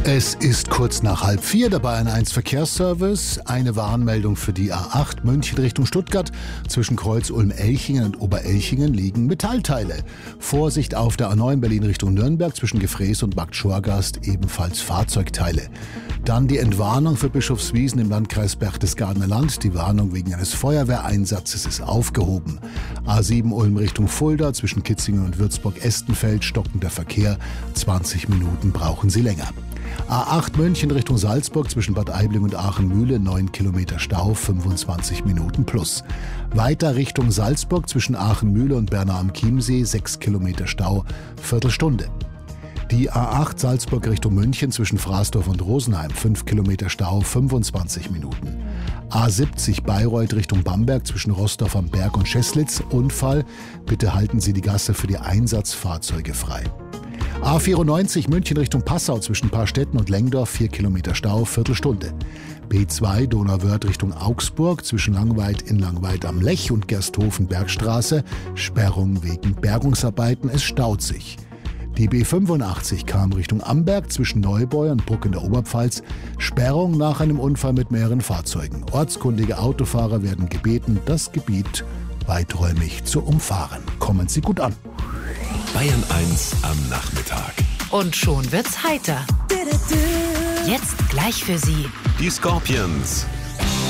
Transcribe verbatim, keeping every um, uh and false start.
Es ist kurz nach halb vier, dabei ein eins Verkehrsservice. Eine Warnmeldung für die A acht München Richtung Stuttgart. Zwischen Kreuz Ulm-Elchingen und Oberelchingen liegen Metallteile. Vorsicht auf der A neun Berlin Richtung Nürnberg zwischen Gefräß und Markt Schorgast ebenfalls Fahrzeugteile. Dann die Entwarnung für Bischofswiesen im Landkreis Berchtesgadener Land. Die Warnung wegen eines Feuerwehreinsatzes ist aufgehoben. A sieben Ulm Richtung Fulda zwischen Kitzingen und Würzburg-Estenfeld stockender Verkehr. zwanzig Minuten brauchen Sie länger. A acht München Richtung Salzburg zwischen Bad Aibling und Aachen-Mühle, neun Kilometer Stau, fünfundzwanzig Minuten plus. Weiter Richtung Salzburg zwischen Aachen-Mühle und Bernau am Chiemsee, sechs Kilometer Stau, Viertelstunde. Die A acht Salzburg Richtung München zwischen Fraßdorf und Rosenheim, fünf Kilometer Stau, fünfundzwanzig Minuten. A siebzig Bayreuth Richtung Bamberg zwischen Rossdorf am Berg und Scheßlitz, Unfall. Bitte halten Sie die Gasse für die Einsatzfahrzeuge frei. A vierundneunzig München Richtung Passau zwischen Paarstetten und Lengdorf, vier Kilometer Stau, Viertelstunde. B zwei Donauwörth Richtung Augsburg zwischen Langweid in Langweid am Lech und Gersthofen Bergstraße, Sperrung wegen Bergungsarbeiten, es staut sich. Die B fünfundachtzig kam Richtung Amberg zwischen Neubeu und Bruck in der Oberpfalz, Sperrung nach einem Unfall mit mehreren Fahrzeugen. Ortskundige Autofahrer werden gebeten, das Gebiet weiträumig zu umfahren. Kommen Sie gut an. Bayern eins am Nachmittag. Und schon wird's heiter. Jetzt gleich für Sie Die Scorpions.